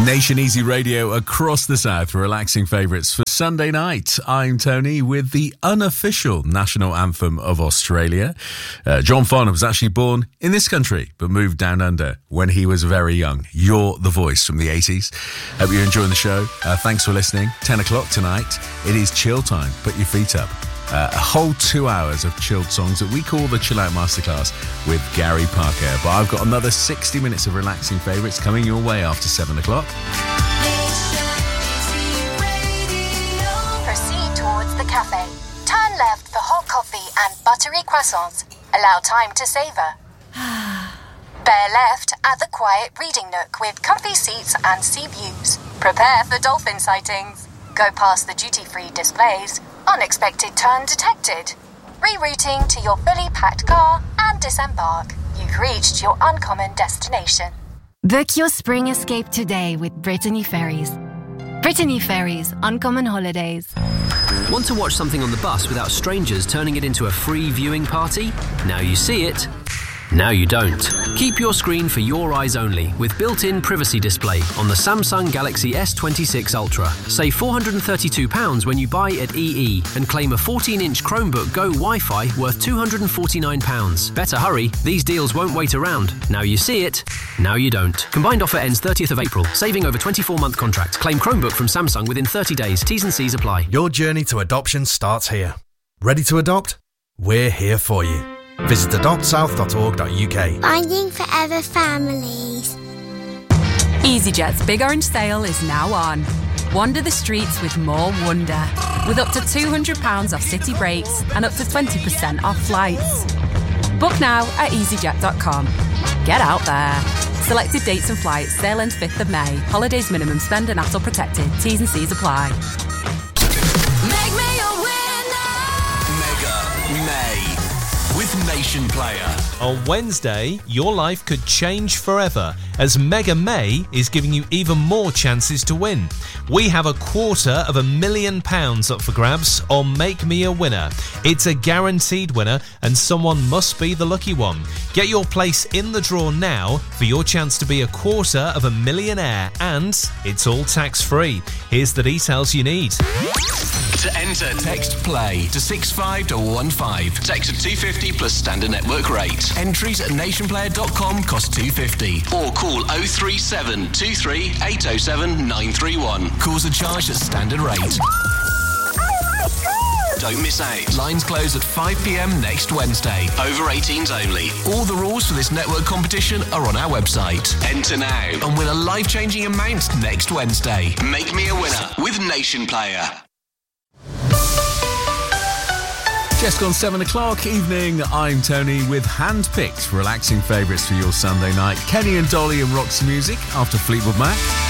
Nation Easy Radio across the South, relaxing favourites for Sunday night. I'm Tony with the unofficial national anthem of Australia. John Farnham was actually born in this country, but moved down under when he was very young. You're the voice from the 80s. Hope you're enjoying the show. Thanks for listening. 10 o'clock tonight. It is chill time. Put your feet up. A whole 2 hours of chilled songs that we call the Chill Out Masterclass with Gary Parker. But I've got another 60 minutes of relaxing favourites coming your way after 7 o'clock. Proceed towards the cafe. Turn left for hot coffee and buttery croissants. Allow time to savour. Bear left at the quiet reading nook with comfy seats and sea views. Prepare for dolphin sightings. Go past the duty-free displays. Unexpected turn detected. Rerouting to your fully packed car and disembark. You've reached your uncommon destination. Book your spring escape today with Brittany Ferries. Brittany Ferries, Uncommon Holidays. Want to watch something on the bus without strangers turning it into a free viewing party? Now you see it. Now you don't. Keep your screen for your eyes only with built-in privacy display on the Samsung Galaxy S26 Ultra. Save £432 when you buy at EE and claim a 14-inch Chromebook Go Wi-Fi worth £249. Better hurry, these deals won't wait around. Now you see it, now you don't. Combined offer ends 30th of April, saving over 24-month contract. Claim Chromebook from Samsung within 30 days. T's and C's apply. Your journey to adoption starts here. Ready to adopt? We're here for you. Visit adoptsouth.org.uk. Finding forever families. EasyJet's Big Orange Sale is now on. Wander the streets with more wonder. With up to £200 off city breaks and up to 20% off flights. Book now at easyjet.com. Get out there. Selected dates and flights. Sale ends 5th of May. Holidays minimum spend and ATOL protected. T's and C's apply. Make me a winner! Mega May. With Nation Player. On Wednesday, your life could change forever as Mega May is giving you even more chances to win. We have £250,000 up for grabs on Make Me a Winner. It's a guaranteed winner and someone must be the lucky one. Get your place in the draw now for your chance to be £250,000 and it's all tax-free. Here's the details you need. To enter, text PLAY to 65215. Text at 250 plus standard network rate. Entries at nationplayer.com cost £250. Or call 037 23 807 931. Calls are charged at standard rate. Don't miss out. Lines close at 5 p.m. next Wednesday. Over 18s only. All the rules for this network competition are on our website. Enter now and win a life-changing amount next Wednesday. Make me a winner with Nation Player. Just gone 7 o'clock evening. I'm Tony with hand-picked relaxing favourites for your Sunday night. Kenny and Dolly and Roxy Music after Fleetwood Mac.